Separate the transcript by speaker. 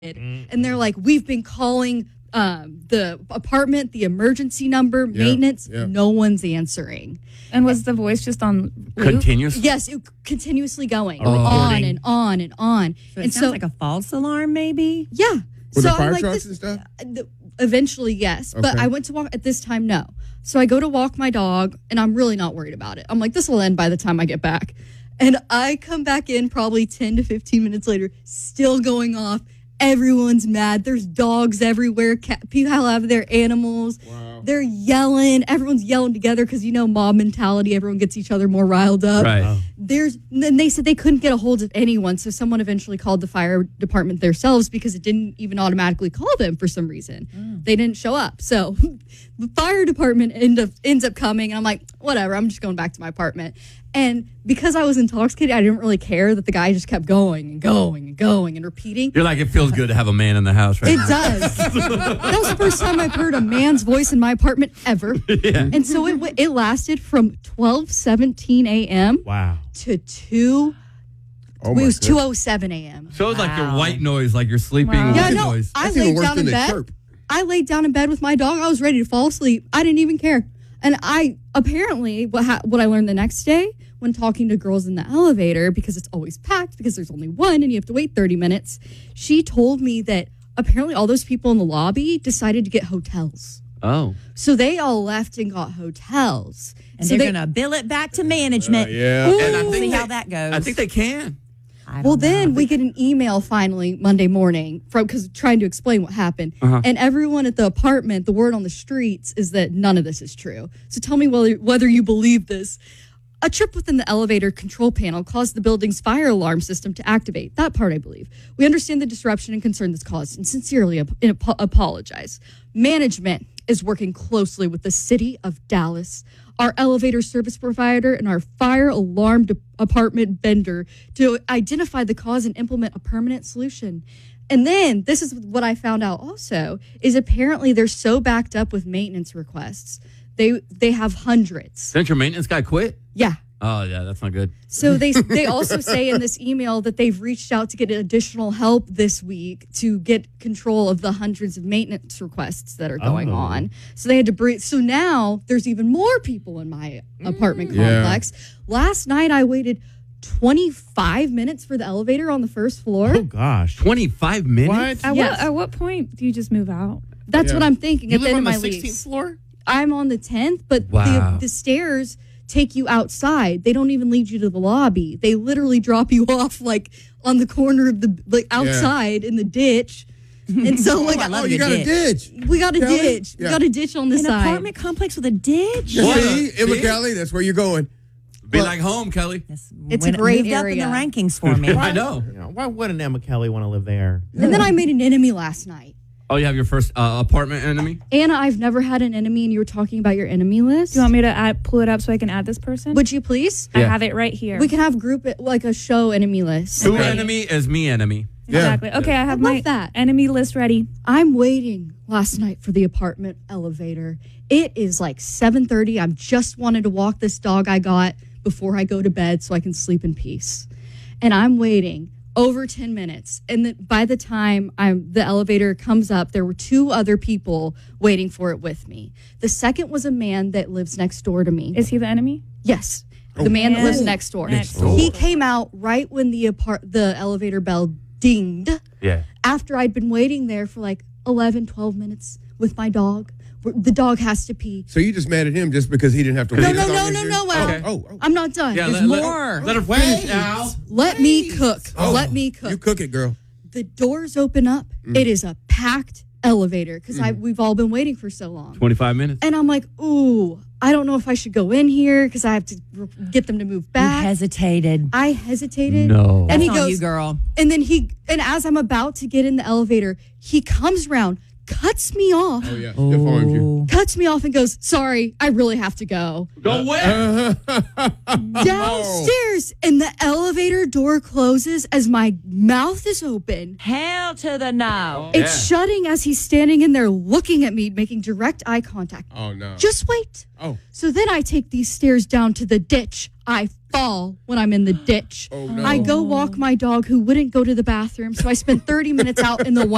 Speaker 1: And they're like, we've been calling the apartment, the emergency number, maintenance. No one's answering.
Speaker 2: And was the voice just on loop?
Speaker 3: Continuous?
Speaker 1: Yes, it continuously going
Speaker 4: recording.
Speaker 1: on and on and on.
Speaker 5: So it sounds like a false alarm, maybe?
Speaker 1: Yeah.
Speaker 4: Were
Speaker 1: so
Speaker 4: the fire
Speaker 1: I'm like,
Speaker 4: trucks and stuff?
Speaker 1: Eventually, yes. But I went to walk at this time, no. So I go to walk my dog, and I'm really not worried about it. I'm like, this will end by the time I get back. And I come back in probably 10 to 15 minutes later, still going off. Everyone's mad. There's dogs everywhere. People have their animals.
Speaker 4: Wow.
Speaker 1: They're yelling. Everyone's yelling together because, mob mentality. Everyone gets each other more riled up.
Speaker 3: Right.
Speaker 1: Then they said they couldn't get a hold of anyone. So someone eventually called the fire department themselves because it didn't even automatically call them for some reason. They didn't show up. So the fire department ends up coming. And I'm like, whatever. I'm just going back to my apartment. And because I was intoxicated, I didn't really care that the guy just kept going and going and going and repeating.
Speaker 3: You're like, it feels good to have a man in the house right
Speaker 1: It
Speaker 3: now.
Speaker 1: does. That was the first time I've heard a man's voice in my apartment ever.
Speaker 3: Yeah.
Speaker 1: And so it lasted from 12:17 a.m.
Speaker 4: Wow.
Speaker 1: to 2.
Speaker 4: Oh
Speaker 1: It was 2:07 a.m.
Speaker 3: So it's like your white noise, like you're sleeping
Speaker 2: Wow.
Speaker 1: Yeah,
Speaker 3: white
Speaker 1: no,
Speaker 3: noise.
Speaker 1: I
Speaker 4: That's even
Speaker 1: laid
Speaker 4: worse
Speaker 1: down
Speaker 4: than
Speaker 1: in
Speaker 4: the
Speaker 1: bed.
Speaker 4: chirp.
Speaker 1: I laid down in bed with my dog. I was ready to fall asleep. I didn't even care. And I apparently what I learned the next day when talking to girls in the elevator, because it's always packed because there's only one and you have to wait 30 minutes. She told me that apparently all those people in the lobby decided to get hotels.
Speaker 3: Oh.
Speaker 1: So they all left and got hotels.
Speaker 5: And
Speaker 1: so
Speaker 5: they're going to bill it back to management.
Speaker 4: Yeah.
Speaker 3: And I think
Speaker 5: See how that goes.
Speaker 3: I think they can.
Speaker 5: I don't
Speaker 1: Well,
Speaker 5: know.
Speaker 1: then we get an email finally Monday morning because trying to explain what happened. And everyone at the apartment, the word on the streets is that none of this is true. So tell me whether you believe this. A trip within the elevator control panel caused the building's fire alarm system to activate. That part I believe. We understand the disruption and concern this caused and sincerely apologize. Management is working closely with the city of Dallas, our elevator service provider, and our fire alarm apartment vendor to identify the cause and implement a permanent solution. And then this is what I found out also is apparently they're so backed up with maintenance requests. They have hundreds.
Speaker 3: Didn't your maintenance guy quit?
Speaker 1: Yeah.
Speaker 3: Oh, yeah, that's not good.
Speaker 1: So they also say in this email that they've reached out to get additional help this week to get control of the hundreds of maintenance requests that are going on. So they had to breathe. So now there's even more people in my apartment complex. Last night I waited 25 minutes for the elevator on the first floor.
Speaker 4: Oh, gosh.
Speaker 3: 25 minutes?
Speaker 4: What?
Speaker 2: At what point do you just move out?
Speaker 1: That's what I'm thinking
Speaker 4: You
Speaker 1: at the
Speaker 4: live
Speaker 1: end
Speaker 4: on
Speaker 1: of
Speaker 4: the
Speaker 1: my
Speaker 4: 16th
Speaker 1: lease.
Speaker 4: floor?
Speaker 1: I'm on the 10th, but
Speaker 3: Wow.
Speaker 1: the stairs take you outside. They don't even lead you to the lobby. They literally drop you off like on the corner of the outside in the ditch. And so like
Speaker 5: I love
Speaker 4: you
Speaker 5: your
Speaker 4: got a ditch.
Speaker 1: we got a
Speaker 4: Kelly?
Speaker 1: ditch.
Speaker 4: Yeah.
Speaker 1: We got a ditch on the
Speaker 5: An
Speaker 1: side.
Speaker 5: apartment complex with a ditch?
Speaker 4: You see, Emma
Speaker 3: See?
Speaker 4: Kelly, that's where you're going.
Speaker 3: Be like home, Kelly.
Speaker 1: It's a great
Speaker 5: moved up in the
Speaker 1: area.
Speaker 5: rankings for me.
Speaker 3: I know.
Speaker 6: Why wouldn't Emma Kelly want to live there?
Speaker 1: And then I made an enemy last night.
Speaker 3: Oh, you have your first apartment enemy?
Speaker 1: Anna, I've never had an enemy, and you were talking about your enemy list.
Speaker 2: Do you want me to pull it up so I can add this person?
Speaker 1: Would you please?
Speaker 2: I
Speaker 3: Yeah.
Speaker 2: have it right here.
Speaker 1: We can have like a show enemy list.
Speaker 3: Who enemy is me enemy.
Speaker 2: Exactly. Okay, I have
Speaker 1: I love
Speaker 2: my
Speaker 1: that.
Speaker 2: enemy list ready.
Speaker 1: I'm waiting last night for the apartment elevator. It is like 7:30. I'm just wanted to walk this dog I got before I go to bed so I can sleep in peace. And I'm waiting over 10 minutes. And by the time the elevator comes up, there were two other people waiting for it with me. The second was a man that lives next door to me.
Speaker 2: Is he the enemy?
Speaker 1: Yes. The man that lives next door.
Speaker 2: Next door.
Speaker 1: He came out right when the elevator bell dinged.
Speaker 3: Yeah.
Speaker 1: After I'd been waiting there for like 11, 12 minutes with my dog. The dog has to pee.
Speaker 4: So you just mad at him just because he didn't have to wait?
Speaker 1: No,
Speaker 4: as
Speaker 1: no,
Speaker 4: long
Speaker 1: no,
Speaker 4: as
Speaker 1: no,
Speaker 4: you?
Speaker 1: no, Al.
Speaker 4: Okay. Oh.
Speaker 1: I'm not done.
Speaker 3: Yeah,
Speaker 1: There's more.
Speaker 3: Let her finish, Al.
Speaker 1: Let me cook. Let me cook.
Speaker 4: You cook it, girl.
Speaker 1: The doors open up. It is a packed elevator because we've all been waiting for so long.
Speaker 3: 25 minutes.
Speaker 1: And I'm like, ooh, I don't know if I should go in here because I have to get them to move
Speaker 5: You
Speaker 1: back.
Speaker 5: hesitated.
Speaker 1: I hesitated.
Speaker 3: No.
Speaker 1: And
Speaker 5: That's
Speaker 1: he
Speaker 5: on
Speaker 1: goes,
Speaker 5: you, girl.
Speaker 1: and as I'm about to get in the elevator, he comes around, cuts me off,
Speaker 4: Oh, yeah. Informed you.
Speaker 1: cuts me off and goes, sorry, I really have to go.
Speaker 3: Go where?
Speaker 1: Downstairs, and the elevator door closes as my mouth is open.
Speaker 5: Hell to the no.
Speaker 1: It's shutting as he's standing in there looking at me, making direct eye contact.
Speaker 4: Oh, no.
Speaker 1: Just wait.
Speaker 4: Oh.
Speaker 1: So then I take these stairs down to the ditch. I fall when I'm in the ditch.
Speaker 4: Oh, no.
Speaker 1: I go walk my dog who wouldn't go to the bathroom, so I spent 30 minutes out in the